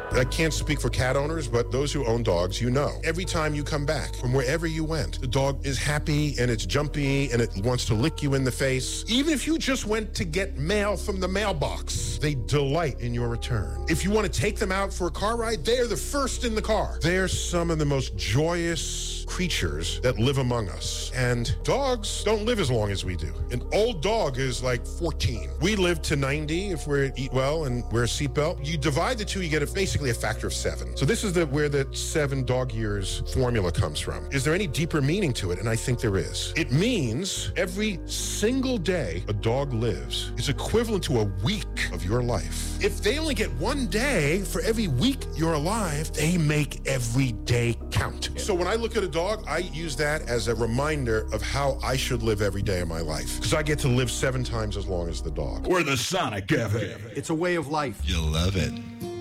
I can't speak for cat owners, but those who own dogs, you know. Every time you come back from wherever you went, the dog is happy and it's jumpy and it wants to lick you in the face. Even if you just went to get mail from the mailbox, they delight in your return. If you want to take them out for a car ride, they're the first in the car. They're some of the most joyous creatures that live among us. And dogs don't live as long as we do. An old dog is like 14. We live to 90 if we eat well and wear a seatbelt. You divide the two, you get basically a factor of 7. So this is where the 7 dog years formula comes from. Is there any deeper meaning to it? And I think there is. It means every single day a dog lives is equivalent to a week of your life. If they only get 1 day for every week you're alive, they make every day count. So when I look at a dog, I use that as a reminder of how I should live every day of my life. Because I get to live 7 times as long as the dog. We're the Sonic Cafe. It's a way of life. You'll love it.